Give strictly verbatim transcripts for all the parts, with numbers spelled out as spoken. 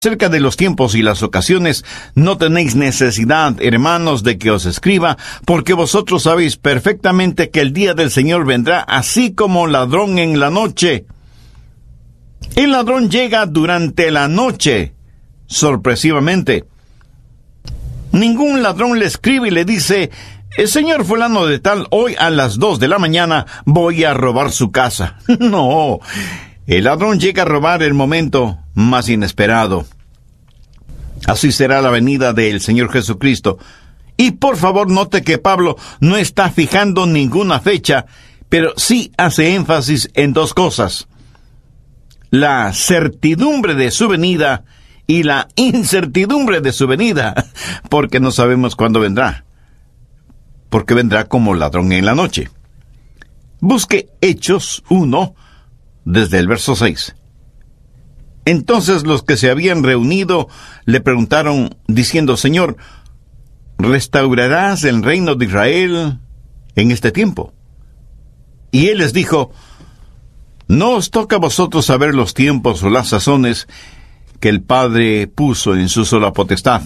Acerca de los tiempos y las ocasiones, no tenéis necesidad, hermanos, de que os escriba, porque vosotros sabéis perfectamente que el día del Señor vendrá así como ladrón en la noche. El ladrón llega durante la noche, sorpresivamente. Ningún ladrón le escribe y le dice: el señor fulano de tal, hoy a las dos de la mañana voy a robar su casa. No, el ladrón llega a robar el momento más inesperado. Así será la venida del Señor Jesucristo. Y por favor note que Pablo no está fijando ninguna fecha, pero sí hace énfasis en dos cosas: la certidumbre de su venida y la incertidumbre de su venida, porque no sabemos cuándo vendrá, porque vendrá como ladrón en la noche. Busque Hechos uno, desde el verso seis. Entonces los que se habían reunido le preguntaron, diciendo: Señor, ¿restaurarás el reino de Israel en este tiempo? Y él les dijo: no os toca a vosotros saber los tiempos o las sazones que el Padre puso en su sola potestad.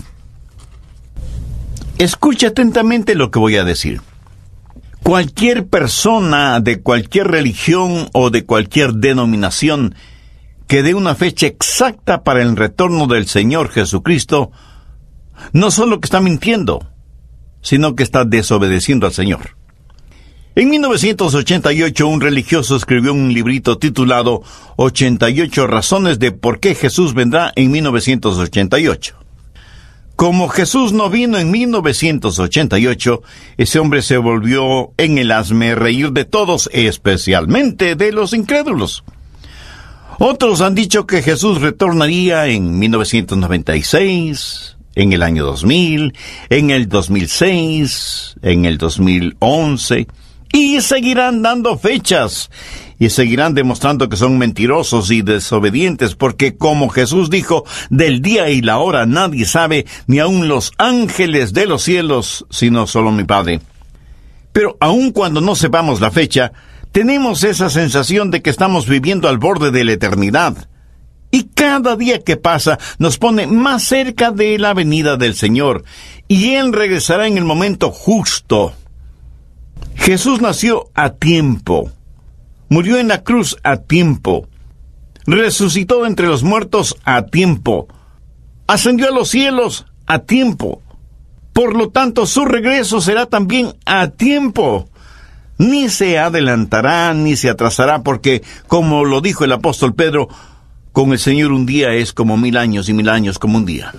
Escucha atentamente lo que voy a decir. Cualquier persona de cualquier religión o de cualquier denominación que dé una fecha exacta para el retorno del Señor Jesucristo, no solo que está mintiendo, sino que está desobedeciendo al Señor. En mil novecientos ochenta y ocho, un religioso escribió un librito titulado ochenta y ocho razones de por qué Jesús vendrá en mil novecientos ochenta y ocho. Como Jesús no vino en mil novecientos ochenta y ocho, ese hombre se volvió en el hazmerreír de todos, especialmente de los incrédulos. Otros han dicho que Jesús retornaría en mil novecientos noventa y seis, en el año dos mil, en el dos mil seis, en el dos mil once, y seguirán dando fechas, y seguirán demostrando que son mentirosos y desobedientes, porque como Jesús dijo, del día y la hora nadie sabe, ni aun los ángeles de los cielos, sino solo mi Padre. Pero aun cuando no sepamos la fecha, tenemos esa sensación de que estamos viviendo al borde de la eternidad. Y cada día que pasa nos pone más cerca de la venida del Señor, y Él regresará en el momento justo. Jesús nació a tiempo, murió en la cruz a tiempo, resucitó entre los muertos a tiempo, ascendió a los cielos a tiempo. Por lo tanto, su regreso será también a tiempo. Ni se adelantará ni se atrasará, porque, como lo dijo el apóstol Pedro, con el Señor un día es como mil años y mil años como un día.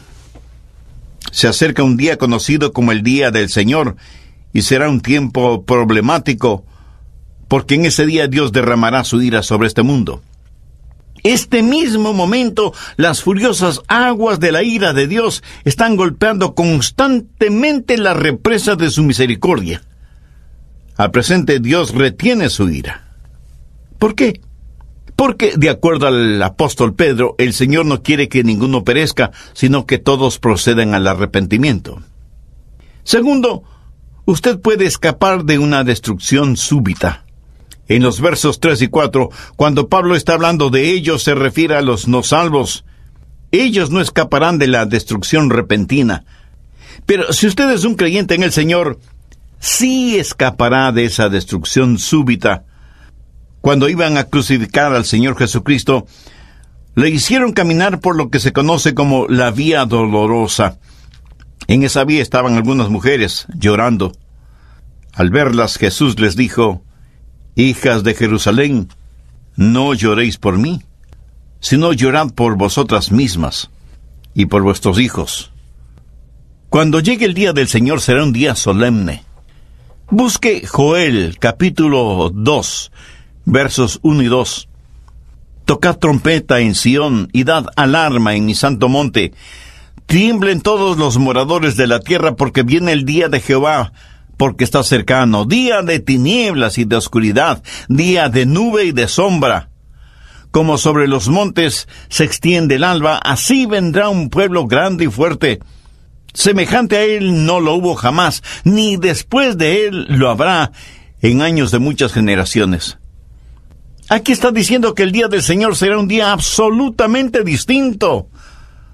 Se acerca un día conocido como el día del Señor, y será un tiempo problemático, porque en ese día Dios derramará su ira sobre este mundo. Este mismo momento, las furiosas aguas de la ira de Dios están golpeando constantemente la represa de su misericordia. Al presente, Dios retiene su ira. ¿Por qué? Porque, de acuerdo al apóstol Pedro, el Señor no quiere que ninguno perezca, sino que todos procedan al arrepentimiento. Segundo, usted puede escapar de una destrucción súbita. En los versos tres y cuatro, cuando Pablo está hablando de ellos, se refiere a los no salvos. Ellos no escaparán de la destrucción repentina. Pero si usted es un creyente en el Señor, sí escapará de esa destrucción súbita. Cuando iban a crucificar al Señor Jesucristo, le hicieron caminar por lo que se conoce como la vía dolorosa. En esa vía estaban algunas mujeres llorando. Al verlas, Jesús les dijo: hijas de Jerusalén, no lloréis por mí, sino llorad por vosotras mismas y por vuestros hijos. Cuando llegue el día del Señor será un día solemne. Busque Joel, capítulo dos, versos uno y dos. Tocad trompeta en Sión y dad alarma en mi santo monte. Tiemblen todos los moradores de la tierra, porque viene el día de Jehová, porque está cercano, día de tinieblas y de oscuridad, día de nube y de sombra. Como sobre los montes se extiende el alba, así vendrá un pueblo grande y fuerte. Semejante a él no lo hubo jamás, ni después de él lo habrá en años de muchas generaciones. Aquí está diciendo que el día del Señor será un día absolutamente distinto.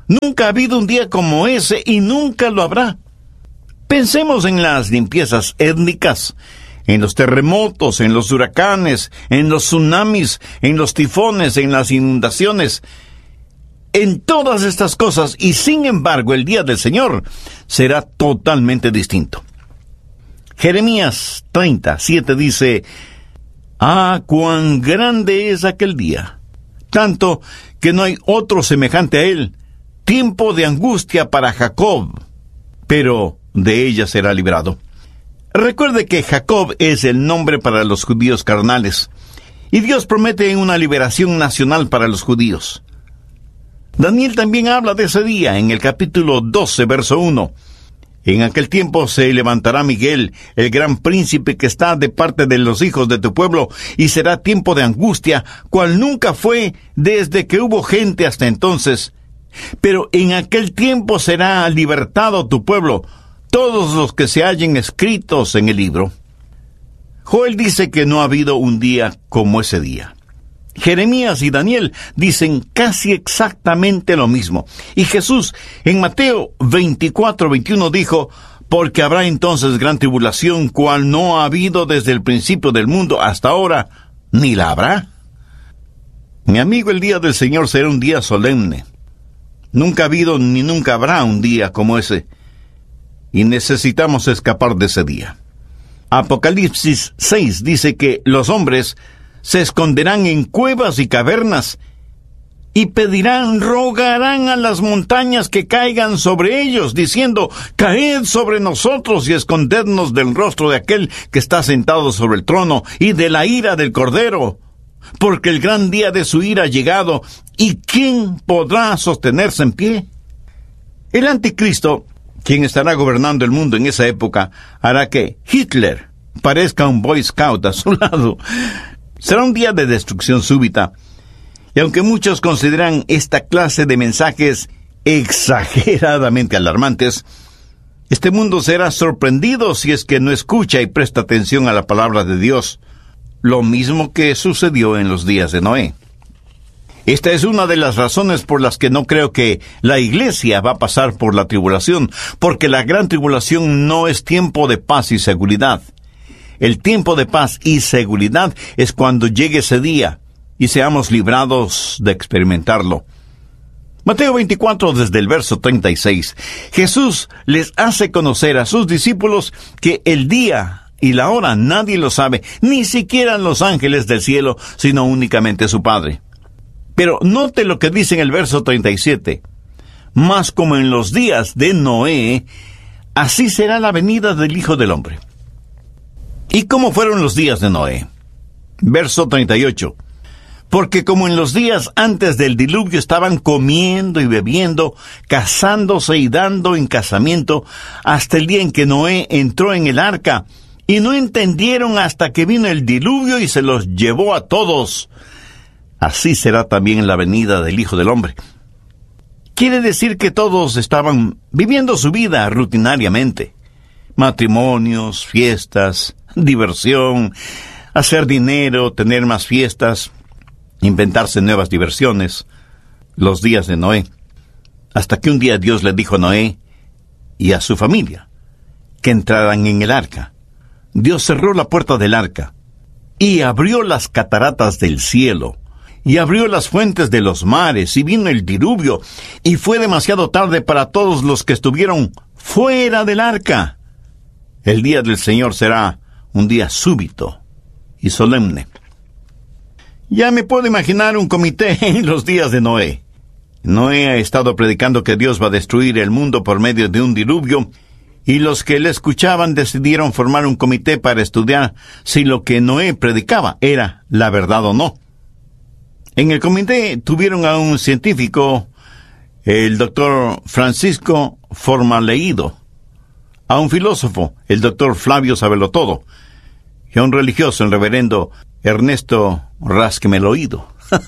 Nunca ha habido un día como ese y nunca lo habrá. Pensemos en las limpiezas étnicas, en los terremotos, en los huracanes, en los tsunamis, en los tifones, en las inundaciones, en todas estas cosas, y sin embargo el día del Señor será totalmente distinto. Jeremías treinta, siete dice: «Ah, cuán grande es aquel día, tanto que no hay otro semejante a él, tiempo de angustia para Jacob, pero de ella será librado». Recuerde que Jacob es el nombre para los judíos carnales, y Dios promete una liberación nacional para los judíos. Daniel también habla de ese día en el capítulo doce, verso uno. «En aquel tiempo se levantará Miguel, el gran príncipe que está de parte de los hijos de tu pueblo, y será tiempo de angustia, cual nunca fue desde que hubo gente hasta entonces. Pero en aquel tiempo será libertado tu pueblo, todos los que se hallen escritos en el libro». Joel dice que no ha habido un día como ese día. Jeremías y Daniel dicen casi exactamente lo mismo. Y Jesús en Mateo veinticuatro, veintiuno dijo: «Porque habrá entonces gran tribulación, cual no ha habido desde el principio del mundo hasta ahora, ni la habrá». Mi amigo, el día del Señor será un día solemne. Nunca ha habido ni nunca habrá un día como ese, y necesitamos escapar de ese día. Apocalipsis seis dice que los hombres se esconderán en cuevas y cavernas, y pedirán, rogarán a las montañas que caigan sobre ellos, diciendo: «Caed sobre nosotros y escondednos del rostro de aquel que está sentado sobre el trono y de la ira del Cordero, porque el gran día de su ira ha llegado, ¿y quién podrá sostenerse en pie?». El anticristo, quien estará gobernando el mundo en esa época, hará que Hitler parezca un Boy Scout a su lado. Será un día de destrucción súbita. Y aunque muchos consideran esta clase de mensajes exageradamente alarmantes, este mundo será sorprendido si es que no escucha y presta atención a la palabra de Dios, lo mismo que sucedió en los días de Noé. Esta es una de las razones por las que no creo que la iglesia va a pasar por la tribulación, porque la gran tribulación no es tiempo de paz y seguridad. El tiempo de paz y seguridad es cuando llegue ese día y seamos librados de experimentarlo. Mateo veinticuatro, desde el verso treinta y seis. Jesús les hace conocer a sus discípulos que el día y la hora nadie lo sabe, ni siquiera los ángeles del cielo, sino únicamente su Padre. Pero note lo que dice en el verso treinta y siete. «Mas como en los días de Noé, así será la venida del Hijo del Hombre». ¿Y cómo fueron los días de Noé? Verso treinta y ocho. «Porque como en los días antes del diluvio estaban comiendo y bebiendo, casándose y dando en casamiento, hasta el día en que Noé entró en el arca, y no entendieron hasta que vino el diluvio y se los llevó a todos. Así será también la venida del Hijo del Hombre». Quiere decir que todos estaban viviendo su vida rutinariamente. Matrimonios, fiestas, diversión, hacer dinero, tener más fiestas, inventarse nuevas diversiones. Los días de Noé. Hasta que un día Dios le dijo a Noé y a su familia que entraran en el arca. Dios cerró la puerta del arca y abrió las cataratas del cielo y abrió las fuentes de los mares y vino el diluvio y fue demasiado tarde para todos los que estuvieron fuera del arca. El día del Señor será un día súbito y solemne. Ya me puedo imaginar un comité en los días de Noé. Noé ha estado predicando que Dios va a destruir el mundo por medio de un diluvio, y los que le escuchaban decidieron formar un comité para estudiar si lo que Noé predicaba era la verdad o no. En el comité tuvieron a un científico, el doctor Francisco Formaleido, a un filósofo, el doctor Flavio Sabelotodo, y a un religioso, el reverendo Ernesto Rasquemeloído.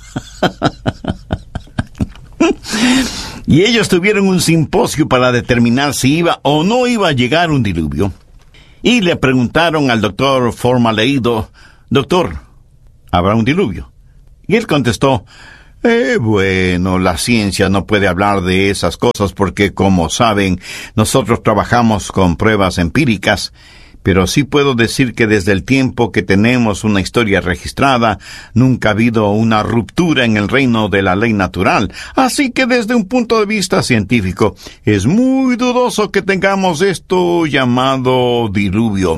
Y ellos tuvieron un simposio para determinar si iba o no iba a llegar un diluvio. Y le preguntaron al doctor Formaleido: «Doctor, ¿habrá un diluvio?». Y él contestó: Eh, bueno, la ciencia no puede hablar de esas cosas porque, como saben, nosotros trabajamos con pruebas empíricas, pero sí puedo decir que desde el tiempo que tenemos una historia registrada, nunca ha habido una ruptura en el reino de la ley natural. Así que desde un punto de vista científico, es muy dudoso que tengamos esto llamado diluvio.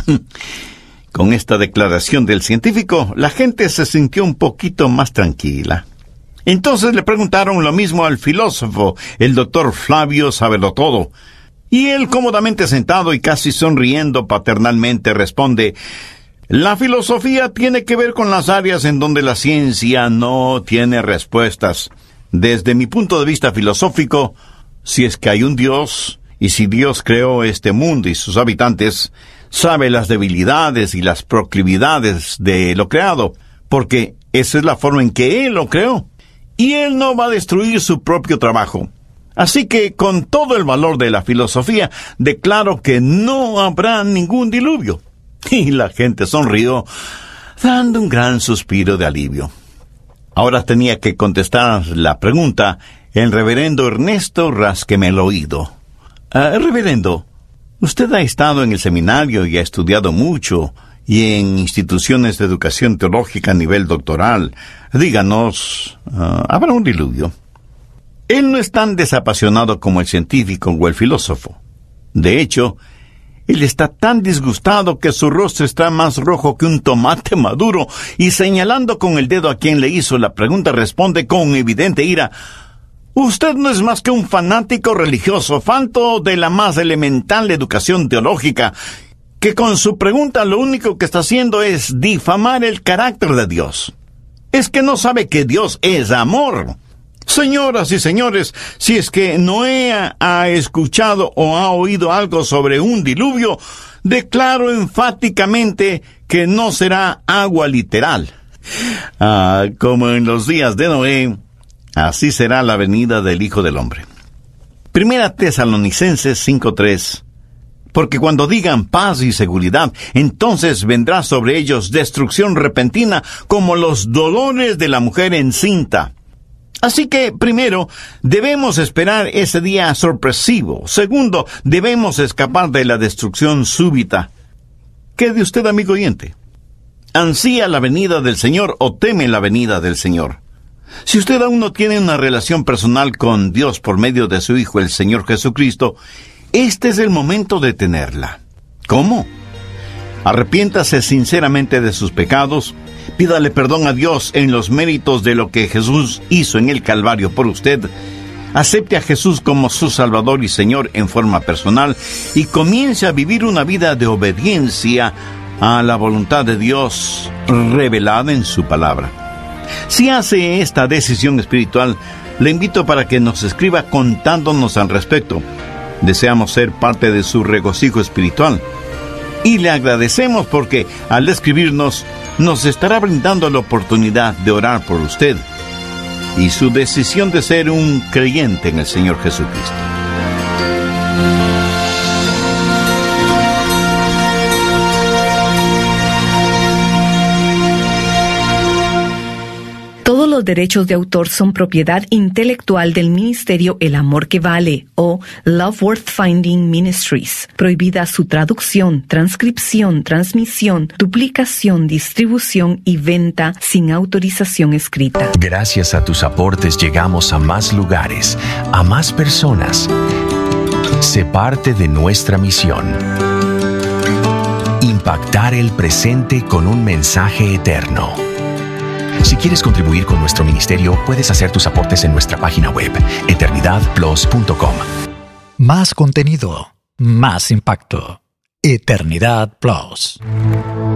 Con esta declaración del científico, la gente se sintió un poquito más tranquila. Entonces le preguntaron lo mismo al filósofo, el doctor Flavio Sabelotodo. Y él, cómodamente sentado y casi sonriendo paternalmente, responde: la filosofía tiene que ver con las áreas en donde la ciencia no tiene respuestas. Desde mi punto de vista filosófico, si es que hay un Dios, y si Dios creó este mundo y sus habitantes, sabe las debilidades y las proclividades de lo creado, porque esa es la forma en que Él lo creó. Y Él no va a destruir su propio trabajo. Así que, con todo el valor de la filosofía, declaro que no habrá ningún diluvio. Y la gente sonrió, dando un gran suspiro de alivio. Ahora tenía que contestar la pregunta el reverendo Ernesto Rásqueme el oído. Uh, reverendo, usted ha estado en el seminario y ha estudiado mucho, y en instituciones de educación teológica a nivel doctoral. Díganos, uh, ¿habrá un diluvio? Él no es tan desapasionado como el científico o el filósofo. De hecho, él está tan disgustado que su rostro está más rojo que un tomate maduro, y señalando con el dedo a quien le hizo la pregunta, responde con evidente ira: usted no es más que un fanático religioso, falto de la más elemental educación teológica, que con su pregunta lo único que está haciendo es difamar el carácter de Dios. Es que no sabe que Dios es amor. Señoras y señores, si es que Noé ha escuchado o ha oído algo sobre un diluvio, declaro enfáticamente que no será agua literal. Ah, como en los días de Noé, así será la venida del Hijo del Hombre. Primera Tesalonicenses cinco tres. Porque cuando digan paz y seguridad, entonces vendrá sobre ellos destrucción repentina como los dolores de la mujer encinta. Así que, primero, debemos esperar ese día sorpresivo. Segundo, debemos escapar de la destrucción súbita. ¿Qué de usted, amigo oyente? ¿Ansía la venida del Señor o teme la venida del Señor? Si usted aún no tiene una relación personal con Dios por medio de su Hijo, el Señor Jesucristo, este es el momento de tenerla. ¿Cómo? Arrepiéntase sinceramente de sus pecados, pídale perdón a Dios en los méritos de lo que Jesús hizo en el Calvario por usted, acepte a Jesús como su Salvador y Señor en forma personal y comience a vivir una vida de obediencia a la voluntad de Dios revelada en su palabra. Si hace esta decisión espiritual, le invito para que nos escriba contándonos al respecto. Deseamos ser parte de su regocijo espiritual. Y le agradecemos porque, al escribirnos, nos estará brindando la oportunidad de orar por usted y su decisión de ser un creyente en el Señor Jesucristo. Todos los derechos de autor son propiedad intelectual del Ministerio El Amor que Vale, o Love Worth Finding Ministries. Prohibida su traducción, transcripción, transmisión, duplicación, distribución y venta sin autorización escrita. Gracias a tus aportes llegamos a más lugares, a más personas. Sé parte de nuestra misión. Impactar el presente con un mensaje eterno. Si quieres contribuir con nuestro ministerio, puedes hacer tus aportes en nuestra página web, eternidad plus punto com. Más contenido, más impacto. Eternidad Plus.